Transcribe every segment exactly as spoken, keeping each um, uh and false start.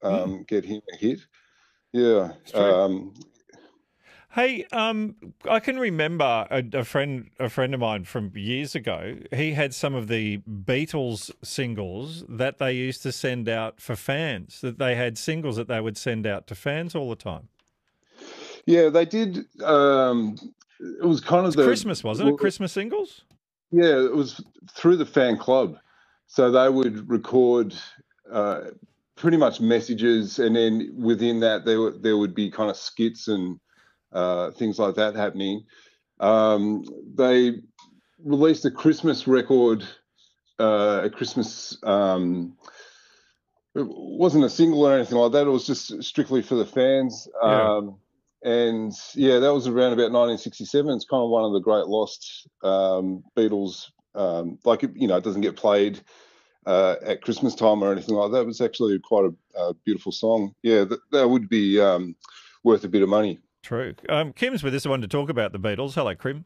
um, Mm. get him a hit. Yeah. It's true. Um, Hey, um, I can remember a, a friend, a friend of mine from years ago. He had some of the Beatles singles that they used to send out for fans. That they had singles that they would send out to fans all the time. yeah, they did. Um, it was kind of It's the Christmas, wasn't it? well, Christmas singles. yeah, it was through the fan club. So they would record uh, pretty much messages, and then within that, there were, there would be kind of skits and uh, things like that happening. Um, they released a Christmas record, uh, a Christmas. Um, it wasn't a single or anything like that. It was just strictly for the fans. Yeah. Um, and yeah, that was around about nineteen sixty-seven. It's kind of one of the great lost um, Beatles. Um, like you know, it doesn't get played uh, at Christmas time or anything like that. It was actually quite a, a beautiful song. Yeah, that, that would be um, worth a bit of money. True. Um, Kim's with us. I wanted to talk about the Beatles. Hello, Kim.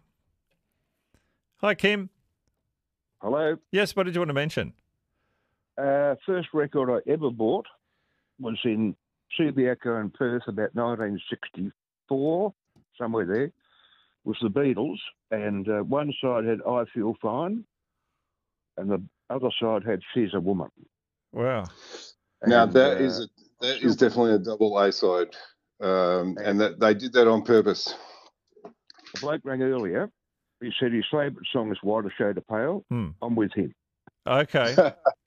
Hi, Kim. Hello. Yes. What did you want to mention? Uh, first record I ever bought was in Subiaco in Perth about nineteen sixty-four, somewhere there, was the Beatles. And uh, one side had I Feel Fine, and the other side had She's a Woman. Wow. Now And, that uh, is a, that still- is definitely a double A side, um, and And- that they did that on purpose. The bloke rang earlier. He said his favourite song is Whiter Shade of Pale. Hmm. I'm with him. Okay.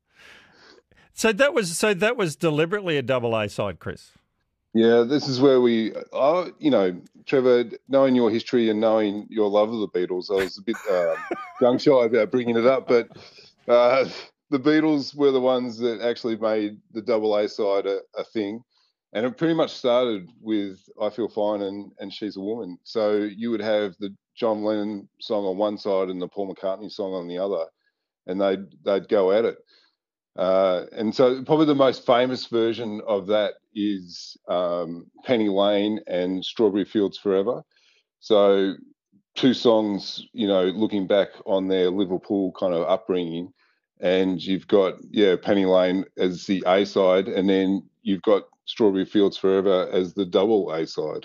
So that was so that was deliberately a double A side, Chris. Yeah, this is where we, uh, you know, Trevor, knowing your history and knowing your love of the Beatles, I was a bit uh, gun shy about bringing it up, but uh, the Beatles were the ones that actually made the double A side a, a thing. And it pretty much started with I Feel Fine and, and She's a Woman. So you would have the John Lennon song on one side and the Paul McCartney song on the other, and they'd, they'd go at it. Uh, and so probably the most famous version of that is um, Penny Lane and Strawberry Fields Forever. So two songs, you know, looking back on their Liverpool kind of upbringing, and you've got, yeah, Penny Lane as the A side, and then you've got Strawberry Fields Forever as the double A side.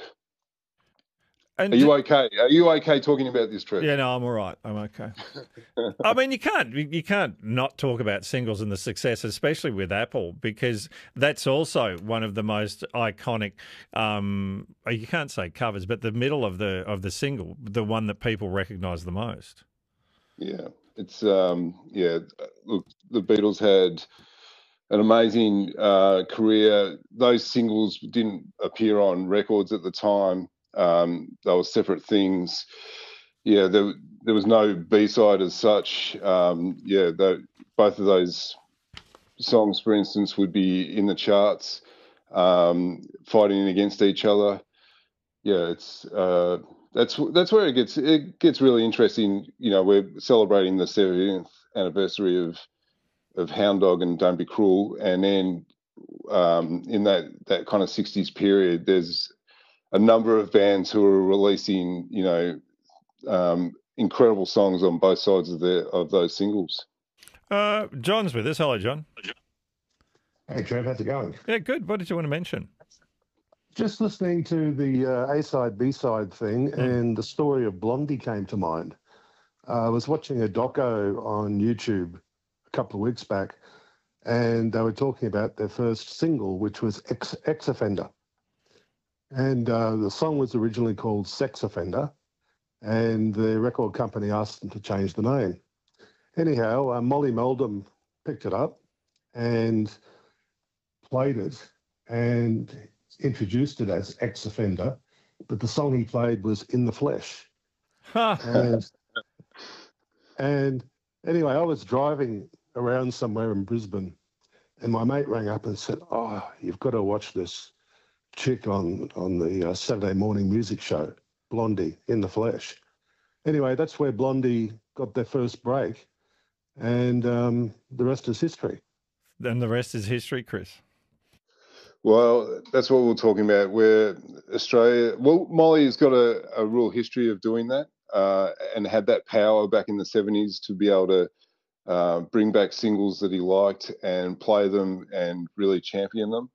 And Are you okay? Are you okay talking about this, Trev? Yeah, no, I'm all right. I'm okay. I mean, you can't you can't not talk about singles and the success, especially with Apple, because that's also one of the most iconic. Um, you can't say covers, but the middle of the of the single, the one that people recognise the most. Yeah, it's um, yeah. Look, the Beatles had an amazing uh, career. Those singles didn't appear on records at the time. Um, they were separate things. Yeah, there there was no B side as such. Um, yeah, the, both of those songs, for instance, would be in the charts, um, fighting against each other. Yeah, it's uh, that's that's where it gets it gets really interesting. You know, we're celebrating the seventieth anniversary of of Hound Dog and Don't Be Cruel, and then um, in that that kind of sixties period, there's a number of bands who are releasing, you know, um, incredible songs on both sides of the of those singles. Uh, John's with us. Hello, John. Hey, Trev, how's it going? Yeah, good. What did you want to mention? Just listening to the uh, A-side, B-side thing, Mm. and the story of Blondie came to mind. Uh, I was watching a doco on YouTube a couple of weeks back, and they were talking about their first single, which was Ex, Ex Offender. And uh, the song was originally called Sex Offender, and the record company asked them to change the name. Anyhow, uh, Molly Meldrum picked it up and played it and introduced it as Ex Offender, but the song he played was In the Flesh. and, and anyway, I was driving around somewhere in Brisbane, and my mate rang up and said, "Oh, you've got to watch this chick on, on the uh, Saturday morning music show, Blondie, In the Flesh." Anyway, that's where Blondie got their first break, and um, the rest is history. And the rest is history, Chris. Well, that's what we're talking about. Where Australia, well, Molly's got a, a real history of doing that, uh, and had that power back in the seventies to be able to uh, bring back singles that he liked and play them and really champion them.